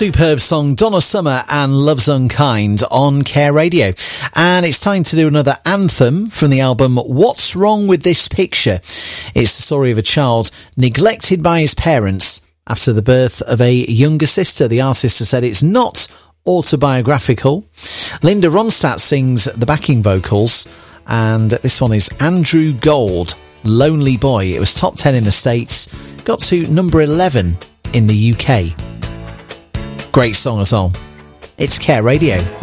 superb song, Donna Summer and Love's Unkind on Care Radio. And it's time to do another anthem from the album What's Wrong With This Picture? It's the story of a child neglected by his parents after the birth of a younger sister. The artist has said it's not autobiographical. Linda Ronstadt sings the backing vocals, and this one is Andrew Gold, Lonely Boy. It was top 10 in the States, got to number 11 in the UK. Great song as well. It's Care Radio.